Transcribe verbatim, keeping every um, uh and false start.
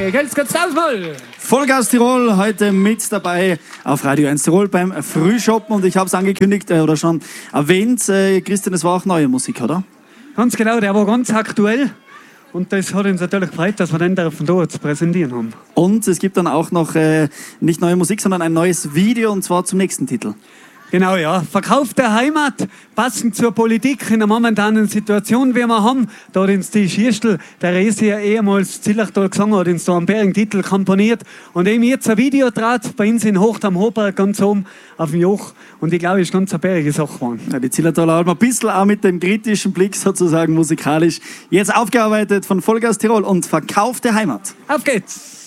Hey, geht's ganz tausendmal. Vollgas Tirol, heute mit dabei auf Radio eins Tirol beim Frühshoppen. Und ich habe es angekündigt äh, oder schon erwähnt, äh, Christian, es war auch neue Musik, oder? Ganz genau, der war ganz aktuell. Und das hat uns natürlich gefreut, dass wir den von da zu präsentieren haben. Und es gibt dann auch noch äh, nicht neue Musik, sondern ein neues Video, und zwar zum nächsten Titel. Genau, ja. Verkauf der Heimat, passend zur Politik in der momentanen Situation, wie wir haben. Da hat uns die Schierstel, der Resi, ehemals Zillachtal gesungen, hat uns da einen Bäring-Titel komponiert. Und eben jetzt ein Video trat bei uns in Hocht am Hochberg, ganz oben auf dem Joch. Und ich glaube, es ist ganz eine bärige Sache geworden. Ja, die Zillertaler haben ein bisschen auch mit dem kritischen Blick sozusagen musikalisch jetzt aufgearbeitet von Vollgas Tirol und Verkauf der Heimat. Auf geht's!